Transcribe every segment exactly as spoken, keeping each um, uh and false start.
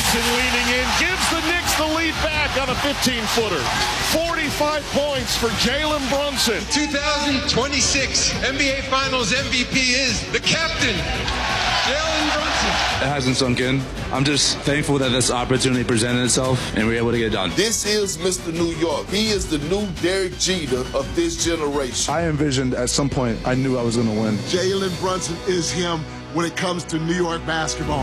Brunson leaning in, gives the Knicks the lead back on a fifteen-footer. forty-five points for Jalen Brunson. twenty twenty-six N B A Finals M V P is the captain, Jalen Brunson. It hasn't sunk in. I'm just thankful that this opportunity presented itself and we were able to get it done. This is Mister New York. He is the new Derek Jeter of this generation. I envisioned at some point I knew I was going to win. Jalen Brunson is him when it comes to New York basketball.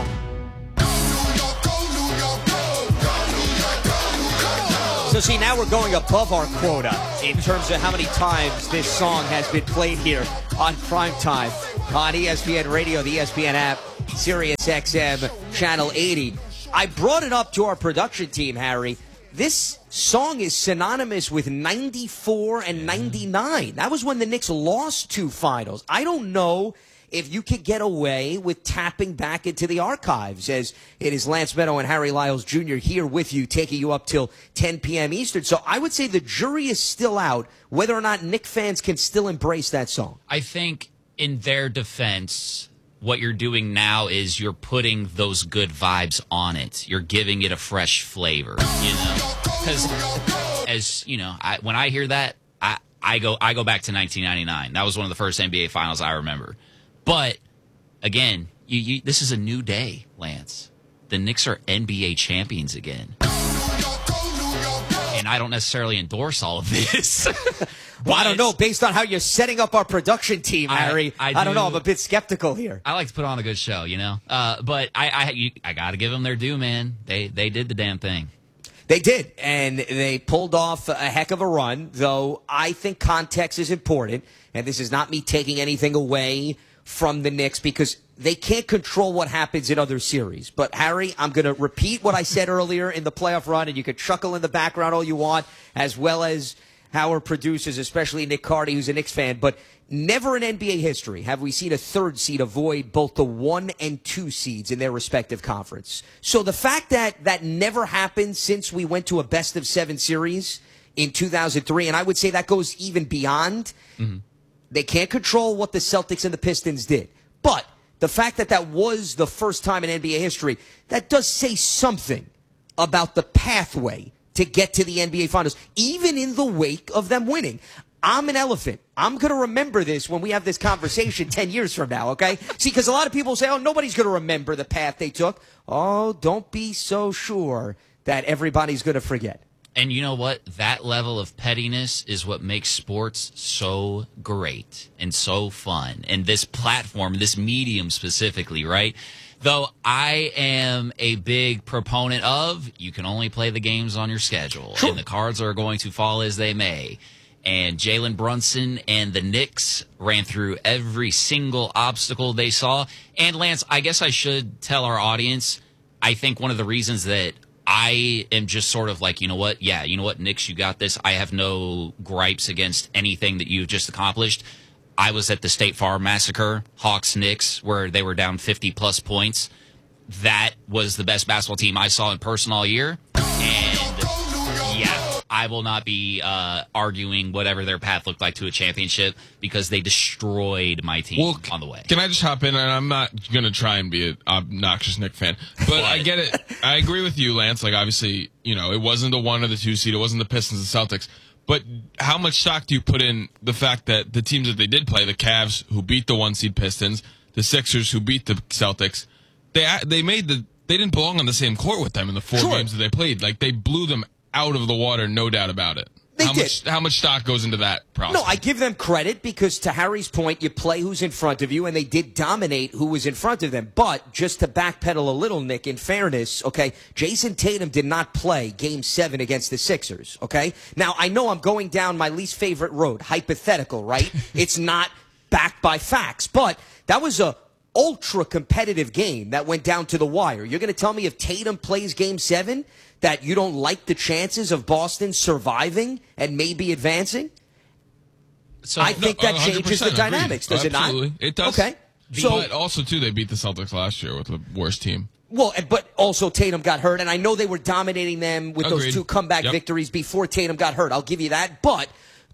So see, now we're going above our quota in terms of how many times this song has been played here on Primetime on E S P N Radio, the E S P N app, Sirius X M, Channel eighty. I brought it up to our production team, Harry. This song is synonymous with ninety-four and ninety-nine. That was when the Knicks lost two finals. I don't know if you could get away with tapping back into the archives, as it is Lance Meadow and Harry Lyles Junior here with you, taking you up till ten p.m. Eastern. So I would say the jury is still out whether or not Knicks fans can still embrace that song. I think in their defense, what you're doing now is you're putting those good vibes on it. You're giving it a fresh flavor, you know? Because, as you know, I, when I hear that, I, I go I go back to nineteen ninety-nine. That was one of the first N B A Finals I remember. But, again, you, you, this is a new day, Lance. The Knicks are N B A champions again. And I don't necessarily endorse all of this. Well, I don't know. Based on how you're setting up our production team, Harry, I, I, do, I don't know. I'm a bit skeptical here. I like to put on a good show, you know. Uh, but I I, you, I got to give them their due, man. They They did the damn thing. They did, and they pulled off a heck of a run, though I think context is important, and this is not me taking anything away from the Knicks because they can't control what happens in other series. But, Harry, I'm going to repeat what I said earlier in the playoff run, and you can chuckle in the background all you want, as well as our producers, especially Nick Carty, who's a Knicks fan. But never in N B A history have we seen a third seed avoid both the one and two seeds in their respective conference. So the fact that that never happened since we went to a best of seven series in two thousand three, and I would say that goes even beyond. Mm-hmm. They can't control what the Celtics and the Pistons did. But the fact that that was the first time in N B A history, that does say something about the pathway to get to the N B A Finals, even in the wake of them winning. I'm an elephant. I'm going to remember this when we have this conversation ten years from now, okay? See, because a lot of people say, oh, nobody's going to remember the path they took. Oh, don't be so sure that everybody's going to forget. And you know what? That level of pettiness is what makes sports so great and so fun. And this platform, this medium specifically, right? Though I am a big proponent of, you can only play the games on your schedule. Sure. And the cards are going to fall as they may. And Jalen Brunson and the Knicks ran through every single obstacle they saw. And Lance, I guess I should tell our audience, I think one of the reasons that I am just sort of like, you know what? Yeah, you know what, Knicks, you got this. I have no gripes against anything that you've just accomplished. I was at the State Farm Massacre, Hawks-Knicks, where they were down fifty-plus points. That was the best basketball team I saw in person all year. And, yeah, I will not be uh, arguing whatever their path looked like to a championship because they destroyed my team well, on the way. Can I just hop in? And I'm not going to try and be an obnoxious Knicks fan. But I get it. I agree with you, Lance. Like, obviously, you know, it wasn't the one or the two seed. It wasn't the Pistons and Celtics. But how much stock do you put in the fact that the teams that they did play, the Cavs who beat the one seed Pistons, the Sixers who beat the Celtics, they they made the they didn't belong on the same court with them in the four sure. games that they played. Like they blew them out of the water, no doubt about it. They how did. much how much stock goes into that process? No, I give them credit because to Harry's point, you play who's in front of you, and they did dominate who was in front of them. But just to backpedal a little, Nick, in fairness, okay, Jason Tatum did not play Game seven against the Sixers, okay? Now, I know I'm going down my least favorite road, hypothetical, right? It's not backed by facts, but that was a ultra-competitive game that went down to the wire. You're going to tell me if Tatum plays Game seven that you don't like the chances of Boston surviving and maybe advancing? So I think no, that changes the dynamics, does Absolutely. it not? It does. Okay. So, but also, too, they beat the Celtics last year with the worst team. Well, but also Tatum got hurt, and I know they were dominating them with Agreed. those two comeback yep. victories before Tatum got hurt. I'll give you that. But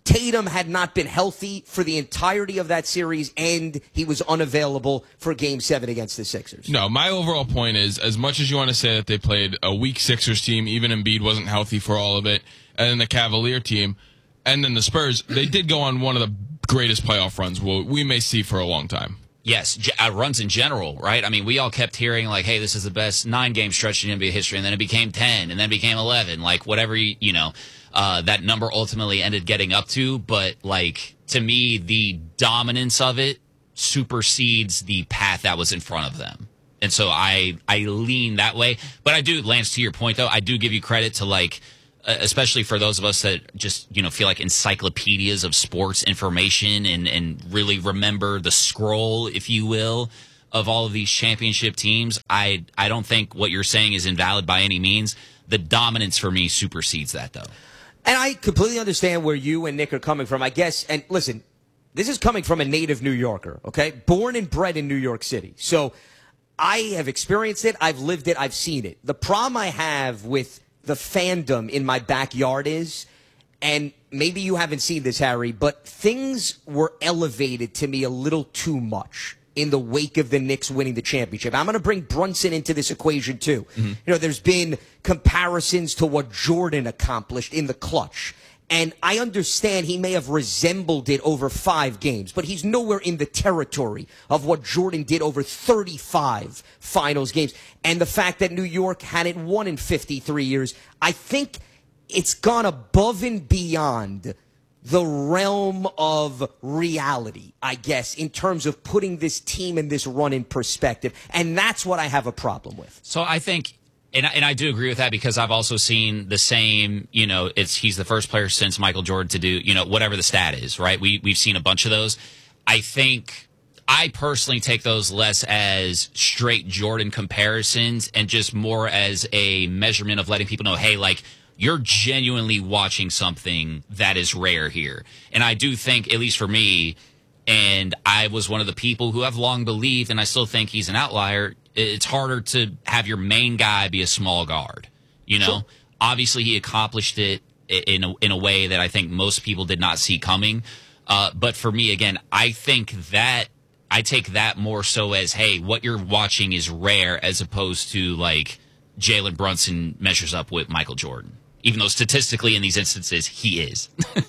Tatum had not been healthy for the entirety of that series, and he was unavailable for Game seven against the Sixers. No, my overall point is, as much as you want to say that they played a weak Sixers team, even Embiid wasn't healthy for all of it, and then the Cavalier team, and then the Spurs, they did go on one of the greatest playoff runs we'll, we may see for a long time. Yes, uh, runs in general, right? I mean, we all kept hearing, like, hey, this is the best nine-game stretch in N B A history, and then it became ten, and then it became eleven, like, whatever, you, you know. Uh, that number ultimately ended getting up to, but like to me, the dominance of it supersedes the path that was in front of them, and so I I lean that way. But I do, Lance, to your point though, I do give you credit to like, uh, especially for those of us that just you know feel like encyclopedias of sports information and and really remember the scroll, if you will, of all of these championship teams. I I don't think what you're saying is invalid by any means. The dominance for me supersedes that though. And I completely understand where you and Nick are coming from, I guess. And listen, this is coming from a native New Yorker, okay? Born and bred in New York City. So I have experienced it. I've lived it. I've seen it. The problem I have with the fandom in my backyard is, and maybe you haven't seen this, Harry, but things were elevated to me a little too much in the wake of the Knicks winning the championship. I'm going to bring Brunson into this equation, too. Mm-hmm. You know, there's been comparisons to what Jordan accomplished in the clutch. And I understand he may have resembled it over five games, but he's nowhere in the territory of what Jordan did over thirty-five finals games. And the fact that New York hadn't won in fifty-three years, I think it's gone above and beyond the realm of reality, I guess, in terms of putting this team and this run in perspective. And that's what I have a problem with. So I think, and I, and I do agree with that because I've also seen the same, you know, it's he's the first player since Michael Jordan to do, you know, whatever the stat is, right? We, we've seen a bunch of those. I think I personally take those less as straight Jordan comparisons and just more as a measurement of letting people know, hey, like, you're genuinely watching something that is rare here. And I do think, at least for me, and I was one of the people who have long believed, and I still think he's an outlier, it's harder to have your main guy be a small guard. You know, sure. Obviously he accomplished it in a, in a way that I think most people did not see coming. Uh, but for me, again, I think that I take that more so as, hey, what you're watching is rare as opposed to like Jalen Brunson measures up with Michael Jordan. Even though statistically in these instances, he is.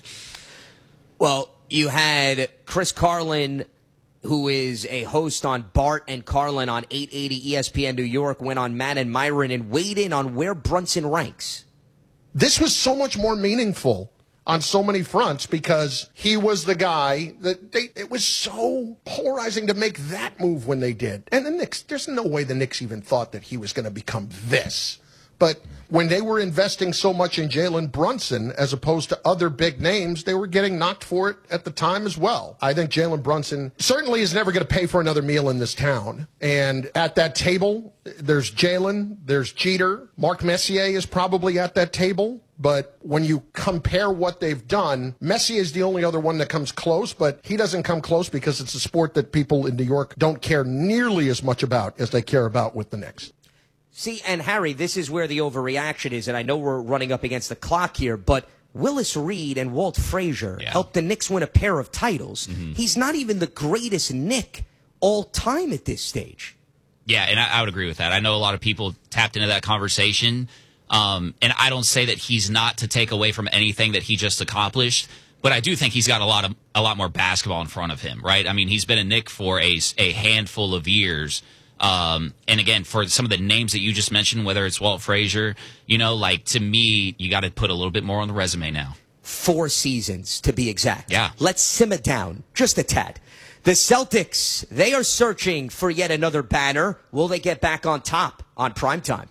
Well, you had Chris Carlin, who is a host on Bart and Carlin on eight eighty E S P N New York, went on Matt and Myron and weighed in on where Brunson ranks. This was so much more meaningful on so many fronts because he was the guy that they, it was so polarizing to make that move when they did. And the Knicks, there's no way the Knicks even thought that he was going to become this. But when they were investing so much in Jalen Brunson as opposed to other big names, they were getting knocked for it at the time as well. I think Jalen Brunson certainly is never going to pay for another meal in this town. And at that table, there's Jalen, there's Jeter, Mark Messier is probably at that table. But when you compare what they've done, Messi is the only other one that comes close, but he doesn't come close because it's a sport that people in New York don't care nearly as much about as they care about with the Knicks. See, and Harry, this is where the overreaction is, and I know we're running up against the clock here, but Willis Reed and Walt Frazier yeah. helped the Knicks win a pair of titles. Mm-hmm. He's not even the greatest Knick all time at this stage. Yeah, and I, I would agree with that. I know a lot of people tapped into that conversation, um, and I don't say that he's not to take away from anything that he just accomplished, but I do think he's got a lot of a lot more basketball in front of him, right? I mean, he's been a Knick for a, a handful of years. Um, and again, for some of the names that you just mentioned, whether it's Walt Frazier, you know, like to me, you got to put a little bit more on the resume now. Four seasons to be exact. Yeah. Let's simmer down just a tad. The Celtics, they are searching for yet another banner. Will they get back on top on primetime?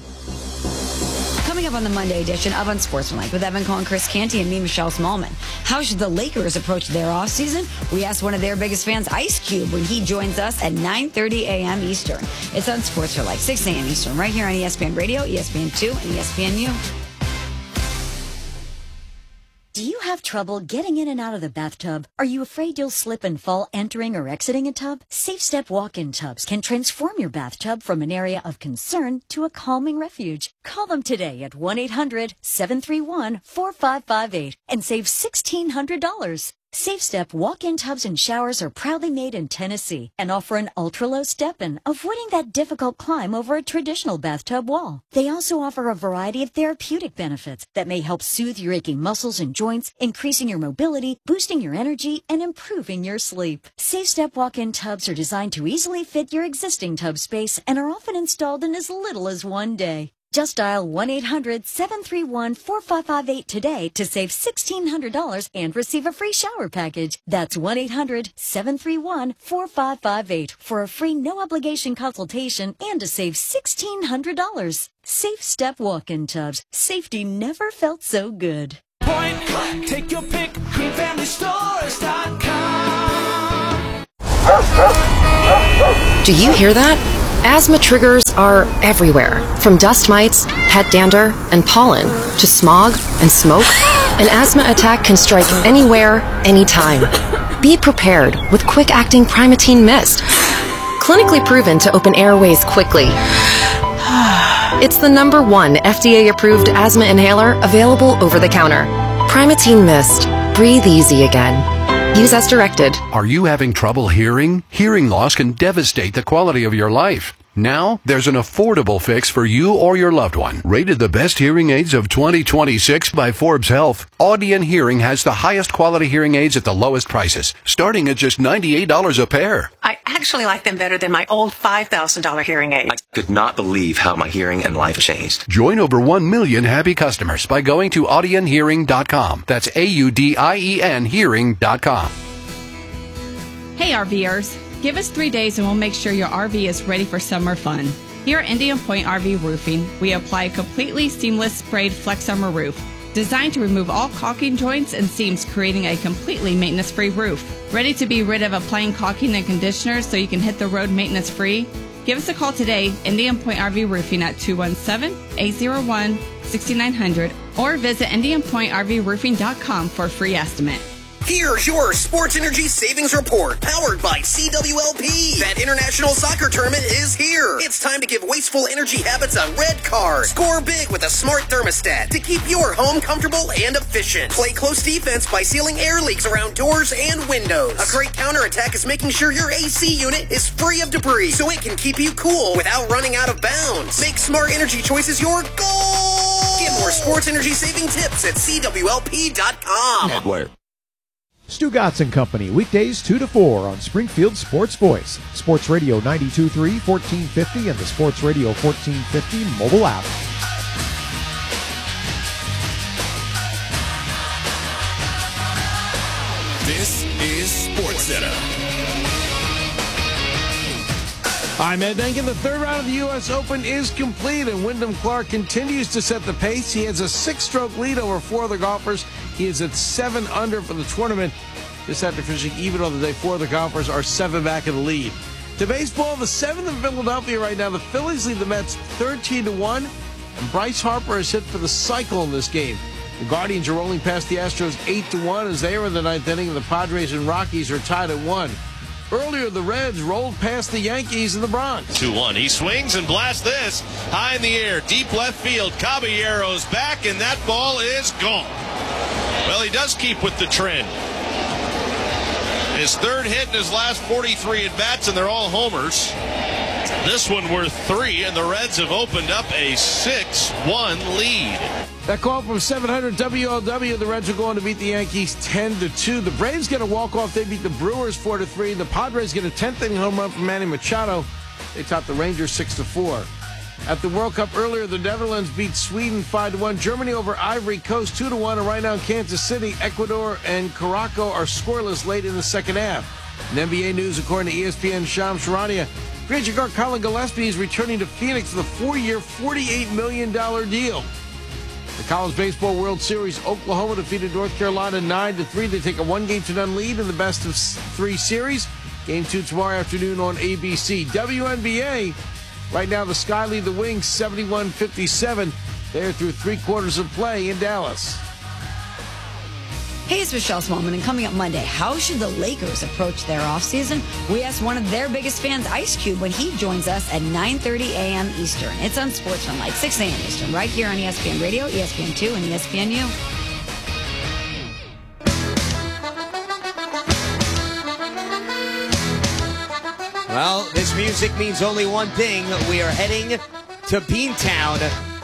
Coming up on the Monday edition of Unsportsmanlike with Evan Cohen, Chris Canty, and me, Michelle Smallman. How should the Lakers approach their offseason? We asked one of their biggest fans, Ice Cube, when he joins us at nine thirty a.m. Eastern. It's Unsportsmanlike, six a.m. Eastern, right here on E S P N Radio, E S P N two, and E S P N U. Do you have have trouble getting in and out of the bathtub? Are you afraid you'll slip and fall entering or exiting a tub? Safe Step walk-in tubs can transform your bathtub from an area of concern to a calming refuge. Call them today at one eight hundred seven three one four five five eight and save sixteen hundred dollars. Safe Step walk-in tubs and showers are proudly made in Tennessee and offer an ultra-low step-in, avoiding that difficult climb over a traditional bathtub wall. They also offer a variety of therapeutic benefits that may help soothe your aching muscles and joints, increasing your mobility, boosting your energy, and improving your sleep. Safe Step walk-in tubs are designed to easily fit your existing tub space and are often installed in as little as one day. Just dial one eight hundred seven three one four five five eight today to save sixteen hundred dollars and receive a free shower package. That's one eight hundred seven three one four five five eight for a free no-obligation consultation and to save sixteen hundred dollars. Safe Step walk-in tubs. Safety never felt so good. Point, take your pick, green family stores dot com. Do you hear that? Asthma triggers are everywhere, from dust mites, pet dander, and pollen, to smog and smoke. An asthma attack can strike anywhere, anytime. Be prepared with quick-acting Primatene Mist. Clinically proven to open airways quickly. It's the number one F D A-approved asthma inhaler available over the counter. Primatene Mist. Breathe easy again. Use as directed. Are you having trouble hearing? Hearing loss can devastate the quality of your life. Now, there's an affordable fix for you or your loved one. Rated the best hearing aids of twenty twenty-six by Forbes Health, Audien Hearing has the highest quality hearing aids at the lowest prices, starting at just ninety-eight dollars a pair. I actually like them better than my old five thousand dollars hearing aids. I could not believe how my hearing and life changed. Join over one million happy customers by going to audien hearing dot com. That's A U D I E N hearing dot com. Hey RVers, give us three days and we'll make sure your R V is ready for summer fun. Here at Indian Point R V Roofing, we apply a completely seamless sprayed Flex Summer roof, designed to remove all caulking joints and seams, creating a completely maintenance-free roof. Ready to be rid of applying caulking and conditioners so you can hit the road maintenance-free? Give us a call today, Indian Point R V Roofing at two one seven, eight zero one, six nine zero zero or visit indian point r v roofing dot com for a free estimate. Here's your Sports Energy Savings Report, powered by C W L P. That international soccer tournament is here. It's time to give wasteful energy habits a red card. Score big with a smart thermostat to keep your home comfortable and efficient. Play close defense by sealing air leaks around doors and windows. A great counterattack is making sure your A C unit is free of debris so it can keep you cool without running out of bounds. Make smart energy choices your goal. Get more sports energy saving tips at C W L P dot com. Headwear. Stu Gatz and Company, weekdays two to four on Springfield Sports Voice, Sports Radio ninety-two point three, fourteen fifty, and the Sports Radio fourteen fifty mobile app. This is Sports Center. I'm Ed Denkin. The third round of the U S Open is complete, and Wyndham Clark continues to set the pace. He has a six-stroke lead over four other golfers. He is at seven under for the tournament. This after finishing even on the day, four other golfers are seven back in the lead. To baseball, the seventh in Philadelphia right now. The Phillies lead the Mets thirteen to one, and Bryce Harper is hit for the cycle in this game. The Guardians are rolling past the Astros eight to one as they are in the ninth inning, and the Padres and Rockies are tied at one. Earlier, the Reds rolled past the Yankees in the Bronx. two one. He swings and blasts this high in the air, deep left field. Caballero's back, and that ball is gone. Well, he does keep with the trend. His third hit in his last forty-three at-bats, and they're all homers. This one worth three, and the Reds have opened up a six one lead. That call from seven hundred W L W, the Reds are going to beat the Yankees ten to two. The Braves get a walk-off. They beat the Brewers four to three. The Padres get a tenth inning home run from Manny Machado. They top the Rangers six to four. At the World Cup earlier, the Netherlands beat Sweden five to one. Germany over Ivory Coast two to one. And right now in Kansas City, Ecuador and Caraco are scoreless late in the second half. In N B A news, according to E S P N's Shams Charania, free agent guard Colin Gillespie is returning to Phoenix with a four-year, forty-eight million dollars deal. The College Baseball World Series, Oklahoma defeated North Carolina nine to three. They take a one-game to none lead in the best of three series. Game two tomorrow afternoon on A B C. W N B A, right now the Sky lead the Wings seventy-one fifty-seven. They're through three quarters of play in Dallas. Hey, it's Michelle Smallman, and coming up Monday, how should the Lakers approach their offseason? We asked one of their biggest fans, Ice Cube, when he joins us at nine thirty a.m. Eastern. It's Unsportsmanlike, six a.m. Eastern, right here on E S P N Radio, E S P N two, and E S P N U. Well, this music means only one thing. We are heading to Beantown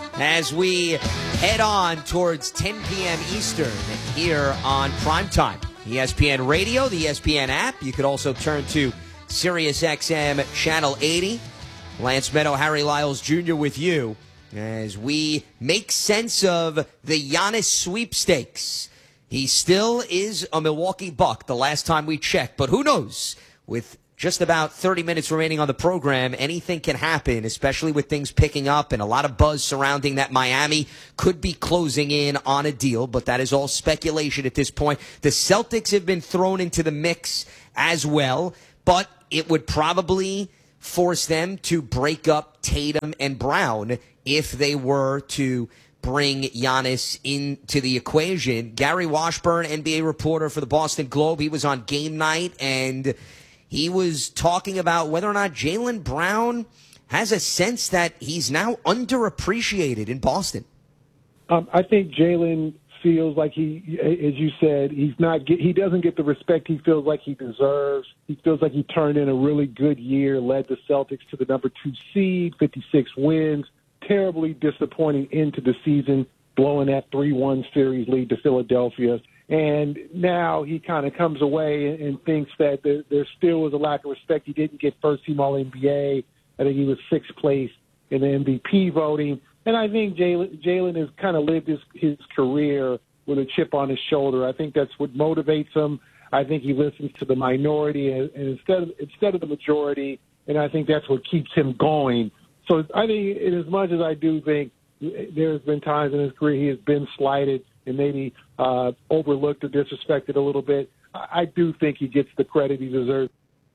as we head on towards ten p.m. Eastern here on Primetime. E S P N Radio, the E S P N app. You could also turn to Sirius X M Channel eighty. Lance Meadow, Harry Lyles Junior with you as we make sense of the Giannis sweepstakes. He still is a Milwaukee Buck the last time we checked, but who knows? With just about thirty minutes remaining on the program, anything can happen, especially with things picking up and a lot of buzz surrounding that Miami could be closing in on a deal, but that is all speculation at this point. The Celtics have been thrown into the mix as well, but it would probably force them to break up Tatum and Brown if they were to bring Giannis into the equation. Gary Washburn, N B A reporter for the Boston Globe, he was on game night, and he was talking about whether or not Jaylen Brown has a sense that he's now underappreciated in Boston. Um, I think Jaylen feels like he, as you said, he's not get, he doesn't get the respect he feels like he deserves. He feels like he turned in a really good year, led the Celtics to the number two seed, fifty-six wins, terribly disappointing into the season, blowing that three one series lead to Philadelphia. And now he kind of comes away and thinks that there, there still was a lack of respect. He didn't get first-team All N B A. I think he was sixth place in the M V P voting. And I think Jaylen Jaylen has kind of lived his, his career with a chip on his shoulder. I think that's what motivates him. I think he listens to the minority and, and instead of, instead of the majority, and I think that's what keeps him going. So I think, as much as I do think there's been times in his career he has been slighted and maybe uh, overlooked or disrespected a little bit, I do think he gets the credit he deserves.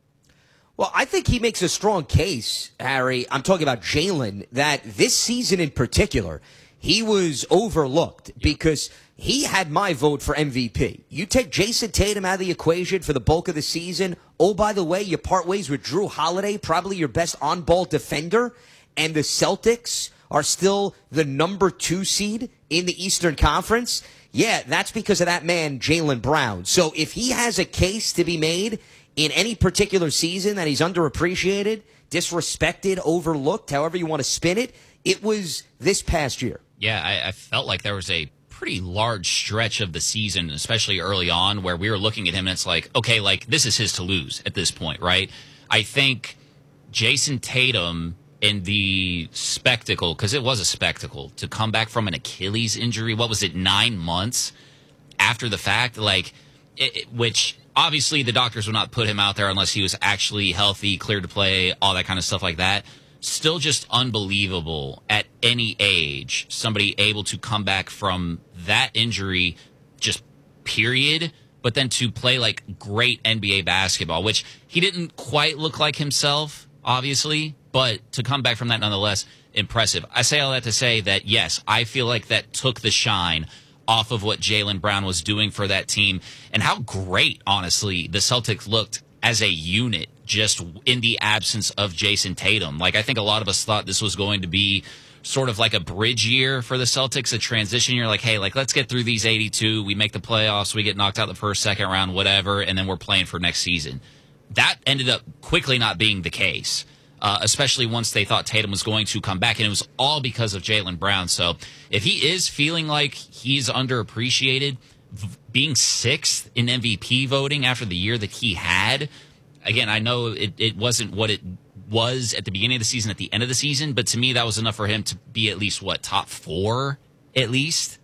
Well, I think he makes a strong case, Harry. I'm talking about Jaylen, that this season in particular, he was overlooked because he had my vote for M V P. You take Jason Tatum out of the equation for the bulk of the season. Oh, by the way, you part ways with Drew Holiday, probably your best on-ball defender, and the Celtics are still the number two seed in the Eastern Conference. Yeah, that's because of that man, Jaylen Brown. So if he has a case to be made in any particular season that he's underappreciated, disrespected, overlooked, however you want to spin it, it was this past year. Yeah, I, I felt like there was a pretty large stretch of the season, especially early on, where we were looking at him and it's like, okay, like this is his to lose at this point, right? I think Jason Tatum in the spectacle, because it was a spectacle, to come back from an Achilles injury, what was it, nine months after the fact, like, it, it, which obviously the doctors would not put him out there unless he was actually healthy, cleared to play, all that kind of stuff like that. Still just unbelievable at any age, somebody able to come back from that injury, just period, but then to play like great N B A basketball, which he didn't quite look like himself, obviously, but to come back from that nonetheless, impressive. I say all that to say that, yes, I feel like that took the shine off of what Jaylen Brown was doing for that team and how great, honestly, the Celtics looked as a unit just in the absence of Jason Tatum. Like, I think a lot of us thought this was going to be sort of like a bridge year for the Celtics, a transition year. Like, hey, like, let's get through these eighty-two. We make the playoffs. We get knocked out the first, second round, whatever, and then we're playing for next season. That ended up quickly not being the case. Uh, especially once they thought Tatum was going to come back, and it was all because of Jaylen Brown. So if he is feeling like he's underappreciated, v- being sixth in M V P voting after the year that he had, again, I know it, it wasn't what it was at the beginning of the season, at the end of the season, but to me that was enough for him to be at least, what, top four at least?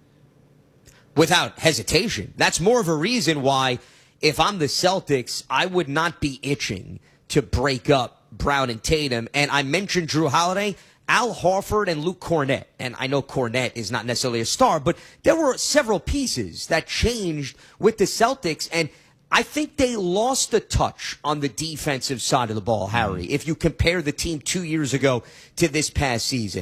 Without hesitation. That's more of a reason why, if I'm the Celtics, I would not be itching to break up Brown and Tatum. And I mentioned Drew Holiday, Al Horford, and Luke Cornett. And I know Cornett is not necessarily a star, but there were several pieces that changed with the Celtics. And I think they lost a touch on the defensive side of the ball, Harry, if you compare the team two years ago to this past season.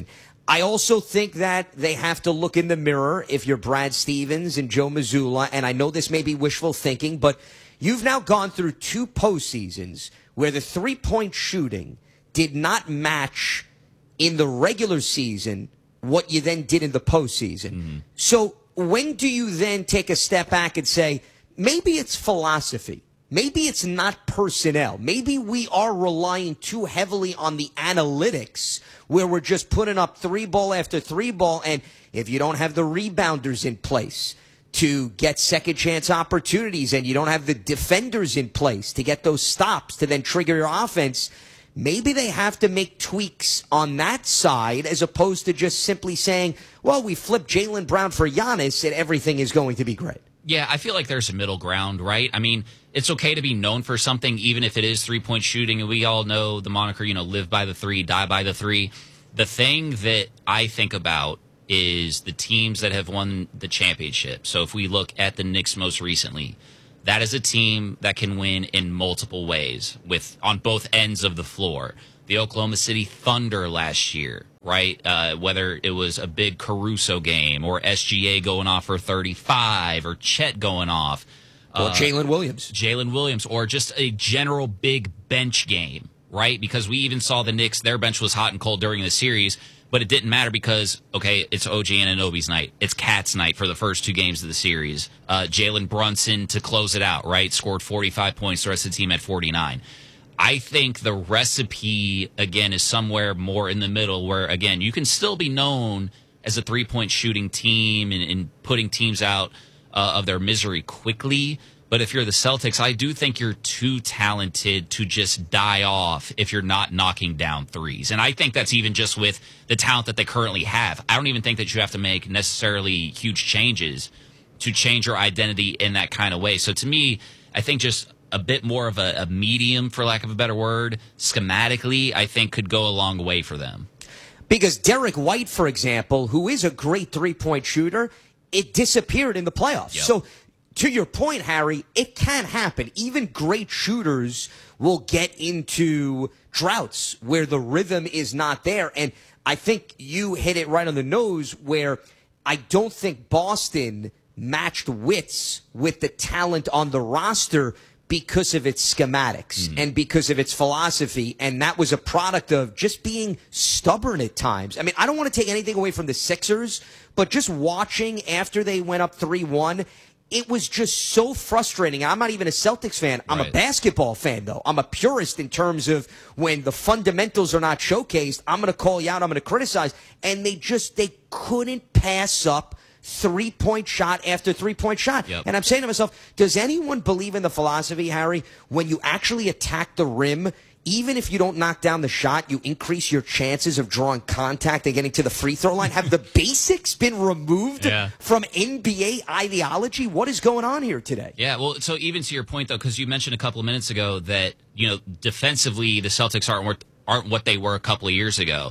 I also think that they have to look in the mirror if you're Brad Stevens and Joe Mazzulla, and I know this may be wishful thinking, but you've now gone through two postseasons where the three-point shooting did not match in the regular season what you then did in the postseason. Mm-hmm. So when do you then take a step back and say, maybe it's philosophy? Maybe it's not personnel. Maybe we are relying too heavily on the analytics where we're just putting up three ball after three ball. And if you don't have the rebounders in place to get second chance opportunities and you don't have the defenders in place to get those stops to then trigger your offense, maybe they have to make tweaks on that side as opposed to just simply saying, well, we flipped Jaylen Brown for Giannis and everything is going to be great. Yeah, I feel like there's a middle ground, right? I mean, it's okay to be known for something, even if it is three-point shooting, and we all know the moniker, you know, live by the three, die by the three. The thing that I think about is the teams that have won the championship. So if we look at the Knicks most recently, that is a team that can win in multiple ways with on both ends of the floor. The Oklahoma City Thunder last year, right? Uh, whether it was a big Caruso game or S G A going off for thirty-five or Chet going off. Or uh, Jalen Williams. Jalen Williams, or just a general big bench game, right? Because we even saw the Knicks, their bench was hot and cold during the series, but it didn't matter because, okay, it's O G Anunoby's night. It's Cat's night for the first two games of the series. Uh, Jalen Brunson to close it out, right? Scored forty-five points, the rest of the team had forty-nine. I think the recipe, again, is somewhere more in the middle where, again, you can still be known as a three-point shooting team and, and putting teams out uh, of their misery quickly. But if you're the Celtics, I do think you're too talented to just die off if you're not knocking down threes. And I think that's even just with the talent that they currently have. I don't even think that you have to make necessarily huge changes to change your identity in that kind of way. So to me, I think just a bit more of a, a medium, for lack of a better word, schematically, I think could go a long way for them. Because Derek White, for example, who is a great three-point shooter, it disappeared in the playoffs. Yep. So to your point, Harry, it can happen. Even great shooters will get into droughts where the rhythm is not there. And I think you hit it right on the nose where I don't think Boston matched wits with the talent on the roster because of its schematics mm. and because of its philosophy. And that was a product of just being stubborn at times. I mean, I don't want to take anything away from the Sixers, but just watching after they went up three one, it was just so frustrating. I'm not even a Celtics fan. I'm right. a basketball fan, though. I'm a purist in terms of when the fundamentals are not showcased, I'm going to call you out, I'm going to criticize. And they just, they couldn't pass up three-point shot after three-point shot. Yep. And I'm saying to myself, does anyone believe in the philosophy, Harry, when you actually attack the rim, even if you don't knock down the shot, you increase your chances of drawing contact and getting to the free throw line? Have the basics been removed yeah. from N B A ideology? What is going on here today? Yeah, well, so even to your point, though, because you mentioned a couple of minutes ago that, you know, defensively, the Celtics aren't, aren't what they were a couple of years ago.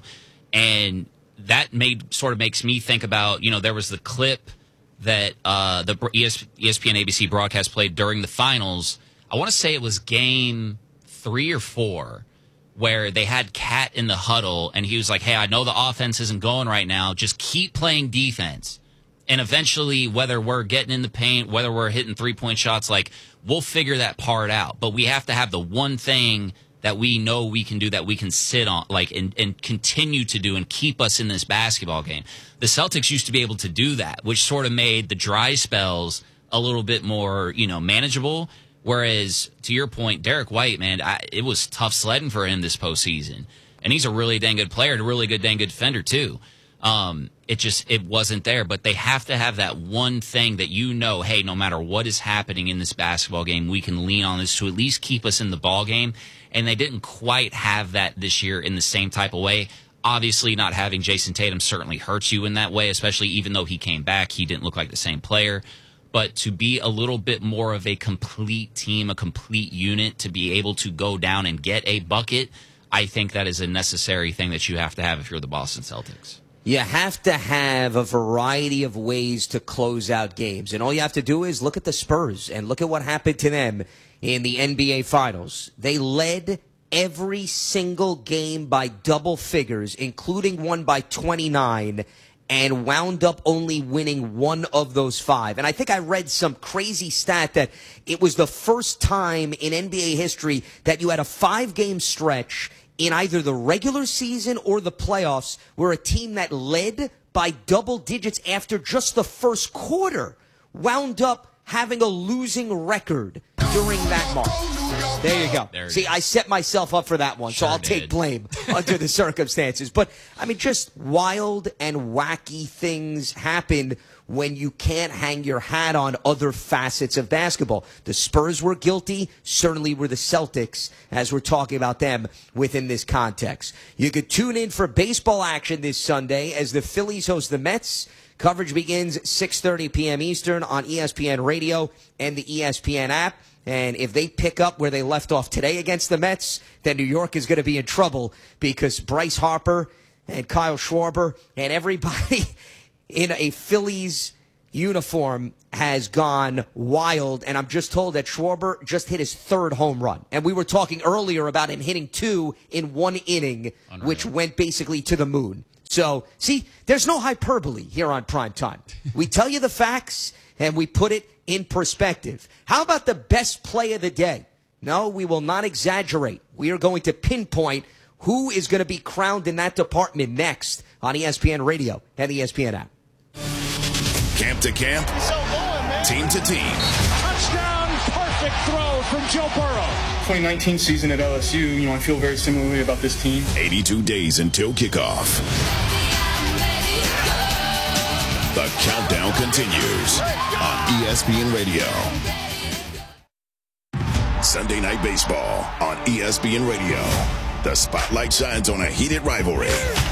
And that made sort of makes me think about, you know, there was the clip that uh, the E S P N A B C broadcast played during the finals. I want to say it was game three or four where they had Cat in the huddle, and he was like, hey, I know the offense isn't going right now. Just keep playing defense. And eventually, whether we're getting in the paint, whether we're hitting three-point shots, like, we'll figure that part out. But we have to have the one thing that we know we can do, that we can sit on, like, and, and continue to do and keep us in this basketball game. The Celtics used to be able to do that, which sort of made the dry spells a little bit more, you know, manageable. Whereas, to your point, Derek White, man, I, it was tough sledding for him this postseason. And he's a really dang good player and a really good dang good defender, too. Um, it just, it wasn't there. But they have to have that one thing that you know, hey, no matter what is happening in this basketball game, we can lean on this to at least keep us in the ball game. And they didn't quite have that this year in the same type of way. Obviously, not having Jason Tatum certainly hurts you in that way, especially even though he came back, he didn't look like the same player. But to be a little bit more of a complete team, a complete unit, to be able to go down and get a bucket, I think that is a necessary thing that you have to have if you're the Boston Celtics. You have to have a variety of ways to close out games. And all you have to do is look at the Spurs and look at what happened to them in the N B A Finals. They led every single game by double figures, including one by twenty-nine, and wound up only winning one of those five. And I think I read some crazy stat that it was the first time in N B A history that you had a five-game stretch in either the regular season or the playoffs where a team that led by double digits after just the first quarter wound up having a losing record during that mark. There you go. There See, I set myself up for that one, sure so I'll did. take blame under the circumstances. But, I mean, just wild and wacky things happen when you can't hang your hat on other facets of basketball. The Spurs were guilty. Certainly were the Celtics, as we're talking about them within this context. You could tune in for baseball action this Sunday as the Phillies host the Mets. Coverage begins six thirty p.m. Eastern on E S P N Radio and the E S P N app. And if they pick up where they left off today against the Mets, then New York is going to be in trouble because Bryce Harper and Kyle Schwarber and everybody in a Phillies uniform has gone wild. And I'm just told that Schwarber just hit his third home run. And we were talking earlier about him hitting two in one inning, Unreal. which went basically to the moon. So, see, there's no hyperbole here on Prime Time. We tell you the facts, and we put it in perspective. How about the best play of the day? No, we will not exaggerate. We are going to pinpoint who is going to be crowned in that department next on E S P N Radio and the E S P N app. Camp to camp, team to team. Touchdown, perfect throw from Joe Burrow. twenty nineteen season at L S U, you know, I feel very similarly about this team. eighty-two days until kickoff. The countdown continues on E S P N Radio. Sunday Night Baseball on E S P N Radio. The spotlight shines on a heated rivalry.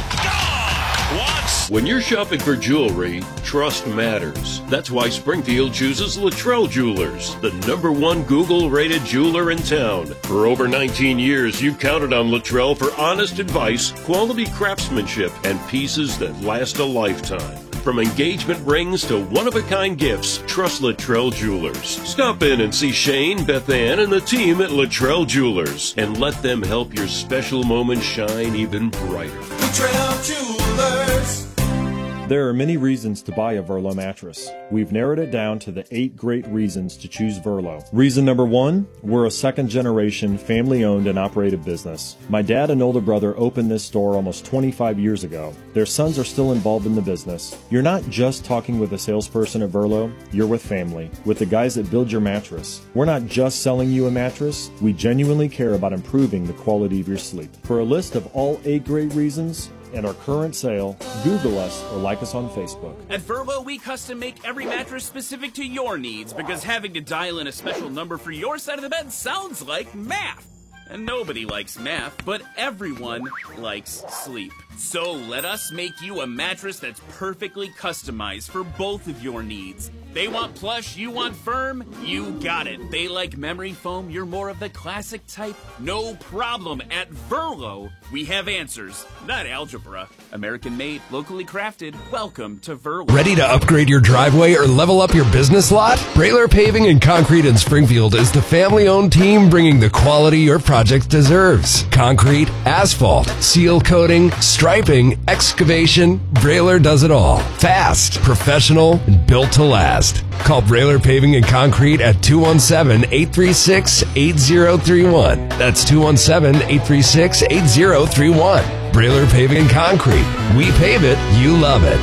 When you're shopping for jewelry, trust matters. That's why Springfield chooses Luttrell Jewelers, the number one Google-rated jeweler in town. For over nineteen years, you've counted on Luttrell for honest advice, quality craftsmanship, and pieces that last a lifetime. From engagement rings to one-of-a-kind gifts, trust Luttrell Jewelers. Stop in and see Shane, Beth Ann, and the team at Luttrell Jewelers, and let them help your special moment shine even brighter. Luttrell Jewelers. There are many reasons to buy a Verlo mattress. We've narrowed it down to the eight great reasons to choose Verlo. Reason number one, we're a second-generation, family-owned and operated business. My dad and older brother opened this store almost twenty-five years ago. Their sons are still involved in the business. You're not just talking with a salesperson at Verlo, you're with family, with the guys that build your mattress. We're not just selling you a mattress, we genuinely care about improving the quality of your sleep. For a list of all eight great reasons, and our current sale, Google us or like us on Facebook. At Verlo, we custom make every mattress specific to your needs because having to dial in a special number for your side of the bed sounds like math. And nobody likes math, but everyone likes sleep. So let us make you a mattress that's perfectly customized for both of your needs. They want plush, you want firm, you got it. They like memory foam, you're more of the classic type. No problem. At Verlo, we have answers, not algebra. American made, locally crafted. Welcome to Verlo. Ready to upgrade your driveway or level up your business lot? Brailer Paving and Concrete in Springfield is the family-owned team bringing the quality your project deserves. Concrete, asphalt, seal coating, striping, excavation, Brailer does it all. Fast, professional, and built to last. Call Brailer Paving and Concrete at two one seven, eight three six, eight zero three one. That's two one seven, eight three six, eight zero three one. Brailer Paving and Concrete. We pave it, you love it.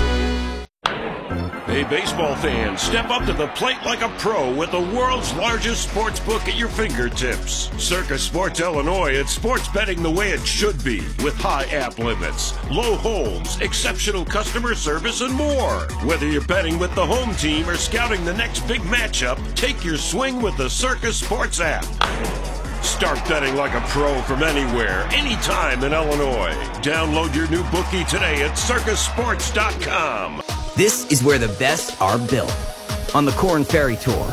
Hey, baseball fans, step up to the plate like a pro with the world's largest sports book at your fingertips. Circa Sports Illinois, it's sports betting the way it should be, with high app limits, low holds, exceptional customer service, and more. Whether you're betting with the home team or scouting the next big matchup, take your swing with the Circa Sports app. Start betting like a pro from anywhere, anytime in Illinois. Download your new bookie today at circus sports dot com. This is where the best are built. On the Corn Ferry Tour.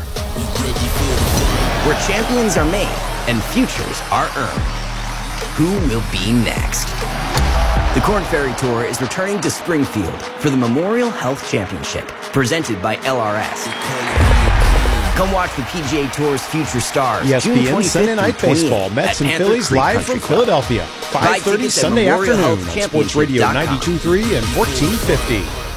Where champions are made and futures are earned. Who will be next? The Corn Ferry Tour is returning to Springfield for the Memorial Health Championship, presented by L R S. Come watch the P G A Tour's future stars. E S P N Sunday Night Baseball. Mets and Phillies live from Philadelphia. five thirty Sunday afternoon on Sports Radio ninety-two point three and fourteen fifty.